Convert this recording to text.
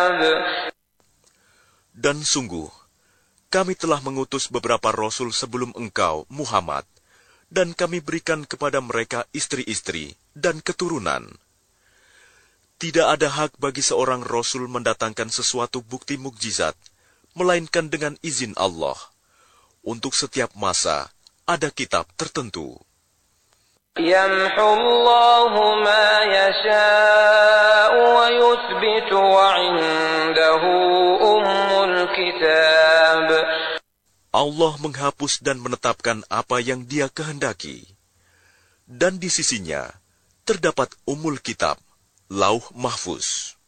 Dan sungguh, kami telah mengutus beberapa rasul sebelum engkau, Muhammad, dan kami berikan kepada mereka istri-istri dan keturunan. Tidak ada hak bagi seorang rasul mendatangkan sesuatu bukti mukjizat, melainkan dengan izin Allah. Untuk setiap masa, ada kitab tertentu. يَمْحُو اللَّهُ مَا يَشَاءُ وَيُثْبِتُ وَعِندَهُ أُمُّ الْكِتَابِ. Allah menghapus dan menetapkan apa yang Dia kehendaki. Dan di sisinya terdapat Ummul Kitab, Lauh Mahfuz.